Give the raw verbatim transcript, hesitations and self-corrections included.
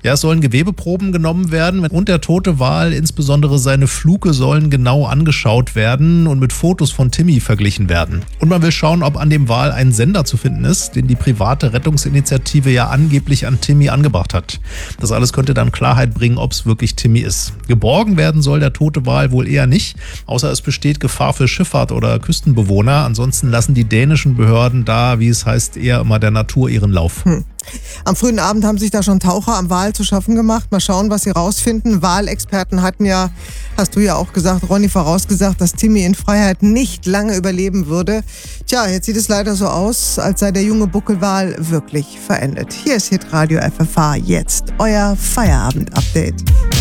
Ja, es sollen Gewebeproben genommen werden und der tote Wal, insbesondere seine Fluke, sollen genau angeschaut werden und mit Fotos von Timmy verglichen werden. Und man will schauen, ob an dem Wal ein Sender zu finden ist, den die private Rettungsinitiative ja angeblich an Timmy angebracht hat. Das alles könnte dann Klarheit bringen, ob es wirklich Timmy ist. Geborgen werden soll der tote Wal wohl eher nicht, außer es besteht Gefahr für Schifffahrt oder Küstenbewohner. Ansonsten lassen die dänischen Behörden da, wie es heißt, eher immer der Natur ihren Lauf. Hm. Am frühen Abend haben sich da schon Taucher am Wal zu schaffen gemacht. Mal schauen, was sie rausfinden. Walexperten hatten ja, hast du ja auch gesagt, Ronny, vorausgesagt, dass Timmy in Freiheit nicht lange überleben würde. Tja, jetzt sieht es leider so aus, als sei der junge Buckelwal wirklich verendet. Hier ist Hitradio F F H, jetzt euer Feierabend-Update.